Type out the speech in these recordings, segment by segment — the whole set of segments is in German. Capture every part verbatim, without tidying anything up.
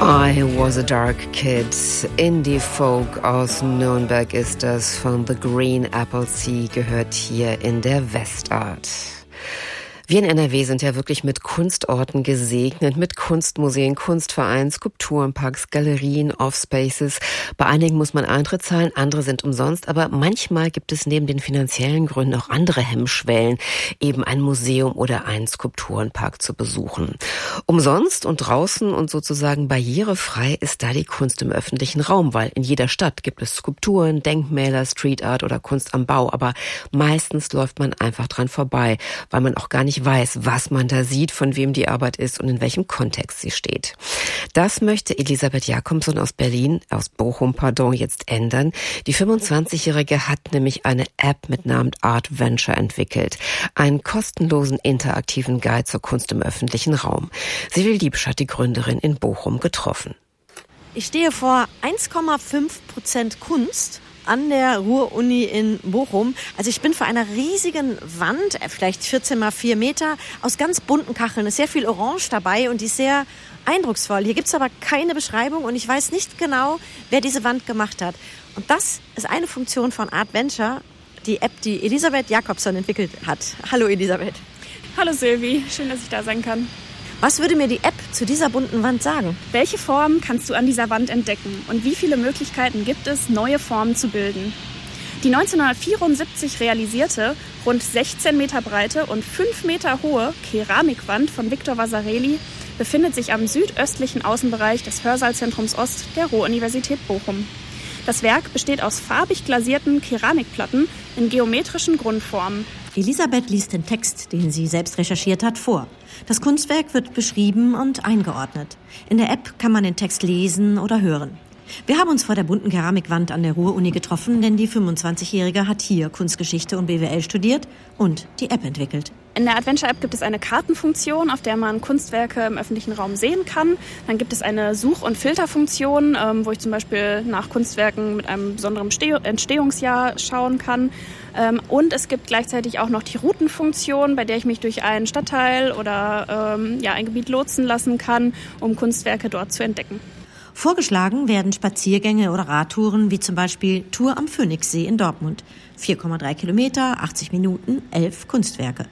I was a dark kid. Indie-Folk aus Nürnberg ist das, von The Green Apple Sea, gehört hier in der Westart. Wir in N R W sind ja wirklich mit Kunstorten gesegnet, mit Kunstmuseen, Kunstvereinen, Skulpturenparks, Galerien, Offspaces. Bei einigen muss man Eintritt zahlen, andere sind umsonst, aber manchmal gibt es neben den finanziellen Gründen auch andere Hemmschwellen, eben ein Museum oder einen Skulpturenpark zu besuchen. Umsonst und draußen und sozusagen barrierefrei ist da die Kunst im öffentlichen Raum, weil in jeder Stadt gibt es Skulpturen, Denkmäler, Street Art oder Kunst am Bau, aber meistens läuft man einfach dran vorbei, weil man auch gar nicht weiß, was man da sieht, von wem die Arbeit ist und in welchem Kontext sie steht. Das möchte Elisabeth Jakobson aus Berlin, aus Bochum, pardon, jetzt ändern. Die fünfundzwanzigjährige hat nämlich eine App mit Namen Art Venture entwickelt. Einen kostenlosen interaktiven Guide zur Kunst im öffentlichen Raum. Sibyl Liebsch hat die Gründerin in Bochum getroffen. Ich stehe vor eins Komma fünf Prozent Kunst an der Ruhr-Uni in Bochum. Also ich bin vor einer riesigen Wand, vielleicht vierzehn mal vier Meter, aus ganz bunten Kacheln. Es ist sehr viel Orange dabei und die ist sehr eindrucksvoll. Hier gibt es aber keine Beschreibung und ich weiß nicht genau, wer diese Wand gemacht hat. Und das ist eine Funktion von Art Venture, die App, die Elisabeth Jakobson entwickelt hat. Hallo Elisabeth. Hallo Silvi, schön, dass ich da sein kann. Was würde mir die App zu dieser bunten Wand sagen? Welche Formen kannst du an dieser Wand entdecken und wie viele Möglichkeiten gibt es, neue Formen zu bilden? Die neunzehnhundertvierundsiebzig realisierte, rund sechzehn Meter breite und fünf Meter hohe Keramikwand von Victor Vasarely befindet sich am südöstlichen Außenbereich des Hörsaalzentrums Ost der Ruhr-Universität Bochum. Das Werk besteht aus farbig glasierten Keramikplatten in geometrischen Grundformen. Elisabeth liest den Text, den sie selbst recherchiert hat, vor. Das Kunstwerk wird beschrieben und eingeordnet. In der App kann man den Text lesen oder hören. Wir haben uns vor der bunten Keramikwand an der Ruhr-Uni getroffen, denn die fünfundzwanzigjährige hat hier Kunstgeschichte und B W L studiert und die App entwickelt. In der Adventure-App gibt es eine Kartenfunktion, auf der man Kunstwerke im öffentlichen Raum sehen kann. Dann gibt es eine Such- und Filterfunktion, ähm, wo ich zum Beispiel nach Kunstwerken mit einem besonderen Entstehungsjahr schauen kann. Ähm, und es gibt gleichzeitig auch noch die Routenfunktion, bei der ich mich durch einen Stadtteil oder ähm, ja, ein Gebiet lotsen lassen kann, um Kunstwerke dort zu entdecken. Vorgeschlagen werden Spaziergänge oder Radtouren, wie zum Beispiel Tour am Phoenixsee in Dortmund. vier Komma drei Kilometer, achtzig Minuten, elf Kunstwerke.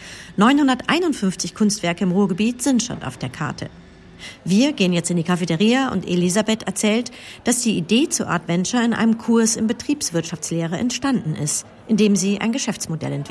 neunhunderteinundfünfzig Kunstwerke im Ruhrgebiet sind schon auf der Karte. Wir gehen jetzt in die Cafeteria und Elisabeth erzählt, dass die Idee zu Art Venture in einem Kurs in Betriebswirtschaftslehre entstanden ist, in dem sie ein Geschäftsmodell entwickelt.